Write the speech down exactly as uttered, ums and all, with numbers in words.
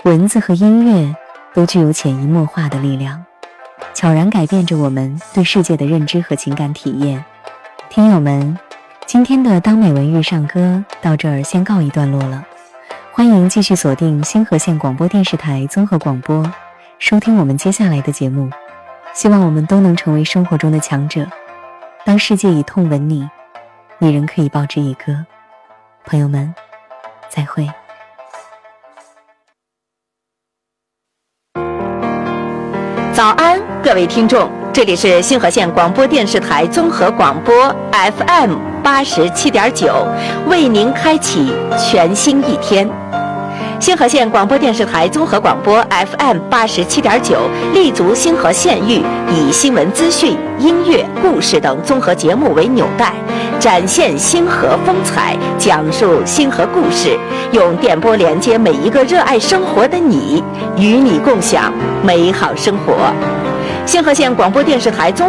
文字和音乐都具有潜移默化的力量，悄然改变着我们对世界的认知和情感体验。听友们，今天的当美文日上歌到这儿先告一段落了，欢迎继续锁定星河县广播电视台综合广播，收听我们接下来的节目。希望我们都能成为生活中的强者，当世界以痛吻你，你仍可以报之以歌。朋友们，再会。 早安，各位听众，这里是星河县广播电视台综合广播 F M 八十七点九，为您开启全新一天。星河县广播电视台综合广播 F M 八十七点九，立足星河县域，以新闻资讯、音乐、故事等综合节目为纽带，展现星河风采，讲述星河故事，用电波连接每一个热爱生活的你，与你共享美好生活。星河县广播电视台综